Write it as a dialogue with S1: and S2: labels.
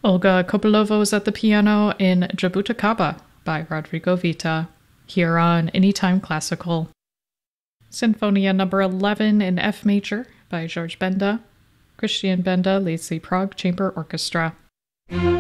S1: Olga Kobylovo's at the piano in Jabuticaba by Rodrigo Vita, here on Anytime Classical. Sinfonia No. 11 in F major by George Benda. Christian Benda leads the Prague Chamber Orchestra.